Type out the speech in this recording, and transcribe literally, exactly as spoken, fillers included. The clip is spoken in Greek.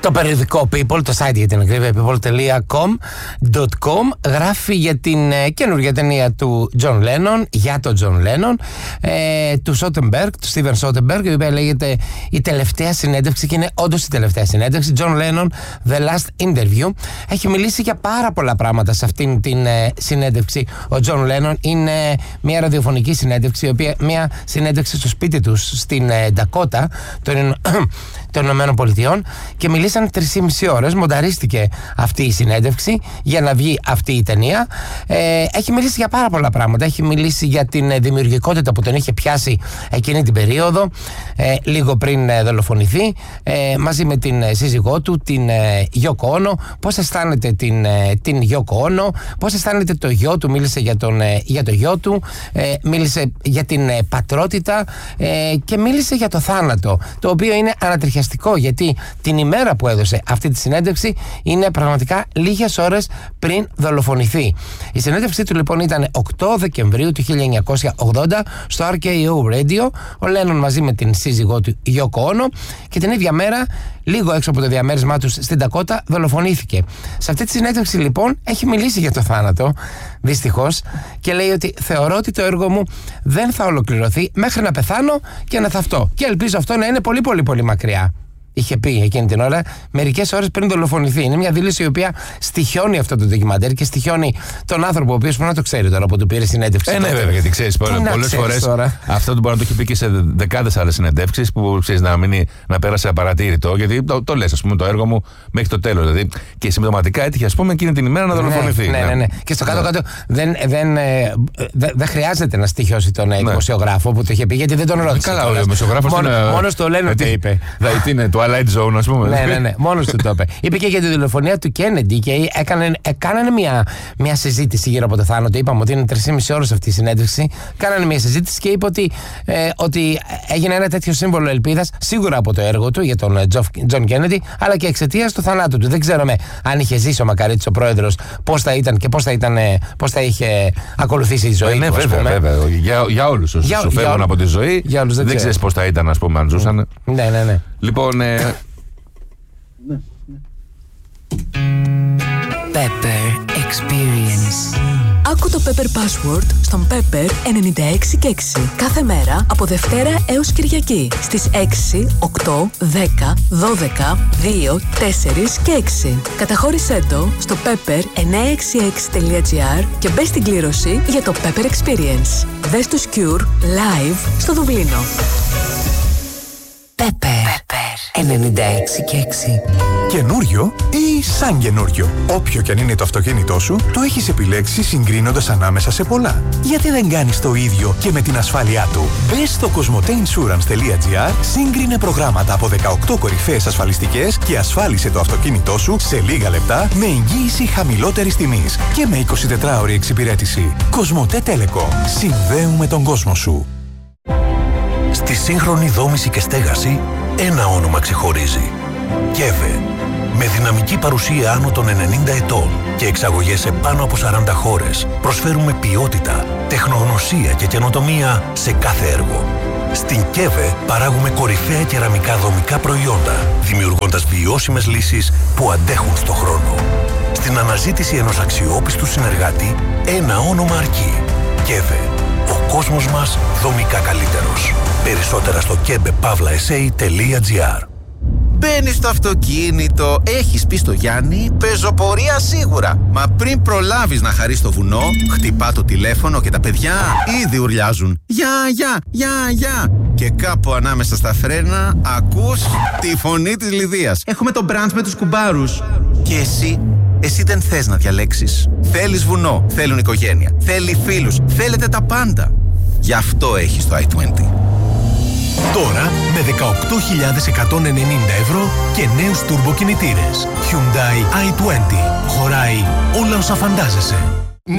Το περιοδικό People, το site για την ακρίβεια people dot com, γράφει για την ε, καινούργια ταινία του John Lennon, για τον John Lennon, ε, του Soderbergh, του Steven Soderbergh, η οποία λέγεται η τελευταία συνέντευξη, και είναι όντως η τελευταία συνέντευξη. John Lennon, The Last Interview. Έχει μιλήσει για πάρα πολλά πράγματα σε αυτήν την ε, συνέντευξη. Ο John Lennon είναι μια ραδιοφωνική συνέντευξη, η οποία, μια συνέντευξη στο σπίτι τους στην ε, Ντακότα των, των Ηνωμένων Πολιτειών, και μιλήσαν τρεις και μισή ώρες. Μονταρίστηκε αυτή η συνέντευξη για να βγει αυτή η ταινία. Ε, έχει μιλήσει για πάρα πολλά πράγματα. Έχει μιλήσει για την ε, δημιουργικότητα που τον είχε πιάσει εκείνη την περίοδο, ε, λίγο πριν ε, δολοφονηθεί, ε, μαζί με την ε, σύζυγό του, την ε, Yoko Ono. Πώς αισθάνεται την, ε, την Yoko Ono, πώς αισθάνεται το γιο του. Μίλησε για, τον, ε, για το γιο του, ε, μίλησε για την ε, πατρότητα, ε, και μίλησε για το θάνατο, το οποίο είναι ανατριχιαστικό, γιατί την ημέρα που έδωσε αυτή τη συνέντευξη είναι πραγματικά λίγες ώρες πριν δολοφονηθεί. Η συνέντευξή του λοιπόν ήταν οκτώ Δεκεμβρίου του χίλια εννιακόσια ογδόντα στο αρ κέι ο Radio, ο Lennon μαζί με την σύζυγό του Yoko Ono, και την ίδια μέρα, λίγο έξω από το διαμέρισμά τους στην Ντακότα, δολοφονήθηκε. Σε αυτή τη συνέντευξη λοιπόν έχει μιλήσει για το θάνατο, δυστυχώς, και λέει ότι θεωρώ ότι το έργο μου δεν θα ολοκληρωθεί μέχρι να πεθάνω και να θαυτώ, και ελπίζω αυτό να είναι πολύ πολύ πολύ μακριά. Είχε πει εκείνη την ώρα, μερικές ώρες πριν δολοφονηθεί. Είναι μια δήλωση η οποία στοιχιώνει αυτό το ντοκιμαντέρ και στοιχιώνει τον άνθρωπο, ο οποίος μπορεί να το ξέρει τώρα που του πήρε συνέντευξη. Ε, ναι, βέβαια, γιατί ξέρεις, πολλές φορές αυτό του μπορεί να το έχει πει και σε δεκάδες άλλες συνεντεύξεις που ξέρεις να, μείνει, να πέρασε απαρατήρητο. Γιατί το, το λες, ας πούμε, το έργο μου μέχρι το τέλος. Δηλαδή, και συμπτωματικά έτυχε, ας πούμε, εκείνη την ημέρα να δολοφονηθεί. Ναι, ναι, ναι. ναι. Και στο κάτω-κάτω δεν, δεν, δεν, δεν χρειάζεται να στοιχιώσει τον ναι. δημοσιογράφο που το είχε πει, γιατί δεν τον ρώτησε. Καλά, ο δημοσιογράφος μόνος το λένε ότι είπε. Twilight Zone, ας πούμε. Ναι, ναι, ναι. Μόνος του το είπε. Είπε και για τη δολοφονία του Kennedy, και έκανε, έκαναν μια, μια συζήτηση γύρω από το θάνατο. Είπαμε ότι είναι τρεις και μισή ώρες αυτή η συνέντευξη. Κάνανε μια συζήτηση και είπε ότι, ε, ότι έγινε ένα τέτοιο σύμβολο ελπίδας, σίγουρα από το έργο του για τον John Kennedy, αλλά και εξαιτίας του θανάτου του. Δεν ξέρουμε αν είχε ζήσει ο Μακαρίτης ο πρόεδρος, πώς θα ήταν και πώς θα, ήταν, πώς θα είχε ακολουθήσει η ζωή ε, ναι, του. Βέβαια, βέβαια. Για, για όλους όσους σου φεύγουν από τη ζωή, δεν, δεν ξέρεις πώς θα ήταν, ας πούμε, αν ζούσαν. Ναι, ναι, ναι. Λοιπόν. Ε... Pepper Experience. Άκου το Pepper Password στον Pepper ενενήντα έξι και έξι. Κάθε μέρα από Δευτέρα έως Κυριακή στις έξι, οκτώ, δέκα, δώδεκα, δύο, τέσσερα και έξι. Καταχώρησέ το στο pepper εννιακόσια εξήντα έξι τελεία gr και μπες στην κλήρωση για το Pepper Experience. Δες τους Cure live στο Δουβλίνο. Pepper ενενήντα έξι και έξι. Καινούριο ή σαν καινούριο. Όποιο κι αν είναι το αυτοκίνητό σου, το έχεις επιλέξει συγκρίνοντας ανάμεσα σε πολλά. Γιατί δεν κάνεις το ίδιο και με την ασφάλειά του? Μπες στο κοσμοτέινσουρανς τελεία gr, σύγκρινε προγράμματα από δεκαοκτώ κορυφαίες ασφαλιστικές και ασφάλισε το αυτοκίνητό σου σε λίγα λεπτά με εγγύηση χαμηλότερης τιμής και με εικοσιτετράωρη εξυπηρέτηση. Κοσμοτέ Telecom. Συνδέουμε τον κόσμο σου. Στη σύγχρονη δόμηση και στέγαση, ένα όνομα ξεχωρίζει. κέβε. Με δυναμική παρουσία άνω των ενενήντα ετών και εξαγωγές σε πάνω από σαράντα χώρες, προσφέρουμε ποιότητα, τεχνογνωσία και καινοτομία σε κάθε έργο. Στην κέβε παράγουμε κορυφαία κεραμικά δομικά προϊόντα, δημιουργώντας βιώσιμες λύσεις που αντέχουν στο χρόνο. Στην αναζήτηση ενός αξιόπιστου συνεργάτη, ένα όνομα αρκεί. κέβε. Ο κόσμος μας δομικά καλύτερος. Περισσότερα στο κέβε παύλα ες έι τελεία τζι άρ. Μπαίνεις στο αυτοκίνητο, έχεις πει στο Γιάννη, πεζοπορία σίγουρα. Μα πριν προλάβεις να χαρείς το βουνό, χτυπά το τηλέφωνο και τα παιδιά ήδη ουρλιάζουν. Γεια, γεια, γεια, γεια. Και κάπου ανάμεσα στα φρένα ακούς τη φωνή της Λιδίας. Έχουμε το μπραντς με τους κουμπάρους. Και εσύ, εσύ δεν θες να διαλέξεις. Θέλεις βουνό, θέλουν οικογένεια, θέλει φίλους, θέλετε τα πάντα. Γι' αυτό έχεις το άι είκοσι. Τώρα με δεκαοκτώ χιλιάδες εκατόν ενενήντα ευρώ και νέους τουρμποκινητήρες. Hyundai άι είκοσι. Χωράει όλα όσα φαντάζεσαι.